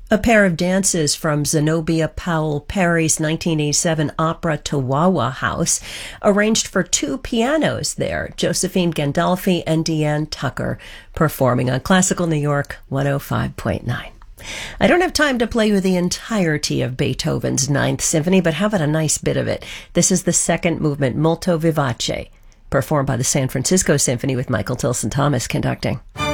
A pair of dances from Zenobia Powell Perry's 1987 opera Chihuahua House, arranged for two pianos there, Josephine Gandolfi and Deanne Tucker, performing on Classical New York 105.9. I don't have time to play you the entirety of Beethoven's Ninth Symphony, but how about a nice bit of it? This is the second movement, Molto Vivace, performed by the San Francisco Symphony with Michael Tilson Thomas conducting.